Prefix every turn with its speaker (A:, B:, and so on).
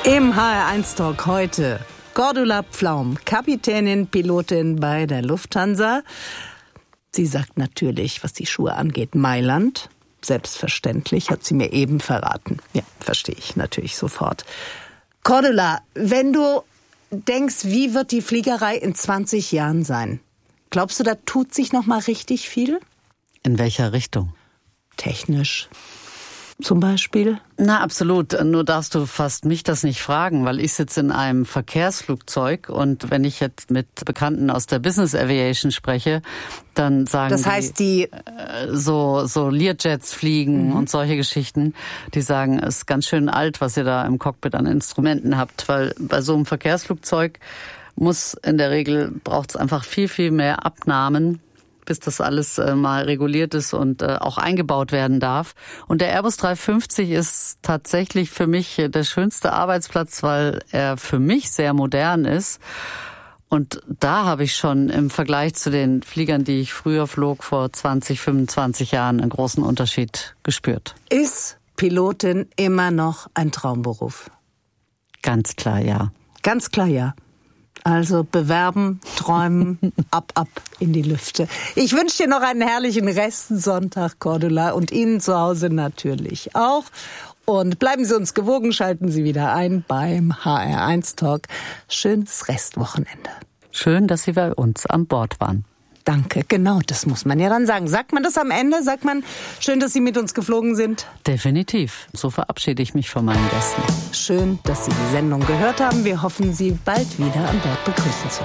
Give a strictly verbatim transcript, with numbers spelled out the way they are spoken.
A: Im H R eins Talk heute Cordula Pflaum, Kapitänin, Pilotin bei der Lufthansa. Sie sagt natürlich, was die Schuhe angeht, Mailand. Selbstverständlich, hat sie mir eben verraten. Ja, verstehe ich natürlich sofort. Cordula, wenn du denkst, wie wird die Fliegerei in zwanzig Jahren sein? Glaubst du, da tut sich noch mal richtig viel?
B: In welcher Richtung?
A: Technisch zum Beispiel?
B: Na, absolut. Nur darfst du fast mich das nicht fragen, weil ich sitze in einem Verkehrsflugzeug und wenn ich jetzt mit Bekannten aus der Business Aviation spreche, dann sagen
A: das heißt, die,
B: die so so Learjets fliegen mhm. und solche Geschichten, die sagen, es ist ganz schön alt, was ihr da im Cockpit an Instrumenten habt, weil bei so einem Verkehrsflugzeug muss in der Regel, braucht es einfach viel, viel mehr Abnahmen, bis das alles äh, mal reguliert ist und äh, auch eingebaut werden darf. Und der Airbus dreihundertfünfzig ist tatsächlich für mich der schönste Arbeitsplatz, weil er für mich sehr modern ist. Und da habe ich schon im Vergleich zu den Fliegern, die ich früher flog, vor zwanzig, fünfundzwanzig Jahren, einen großen Unterschied gespürt.
A: Ist Pilotin immer noch ein Traumberuf?
B: Ganz klar, ja.
A: Ganz klar, ja. Also bewerben, träumen, ab, ab in die Lüfte. Ich wünsche dir noch einen herrlichen Restsonntag, Cordula, und Ihnen zu Hause natürlich auch. Und bleiben Sie uns gewogen, schalten Sie wieder ein beim H R eins Talk. Schönes Restwochenende.
B: Schön, dass Sie bei uns an Bord waren.
A: Danke, genau, das muss man ja dann sagen. Sagt man das am Ende? Sagt man, schön, dass Sie mit uns geflogen sind?
B: Definitiv. So verabschiede ich mich von meinen Gästen.
A: Schön, dass Sie die Sendung gehört haben. Wir hoffen, Sie bald wieder an Bord begrüßen zu